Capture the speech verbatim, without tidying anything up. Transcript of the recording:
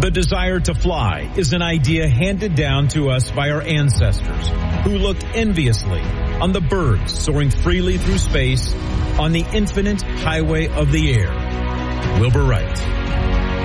The desire to fly is an idea handed down to us by our ancestors, who looked enviously on the birds soaring freely through space on the infinite highway of the air. Wilbur Wright.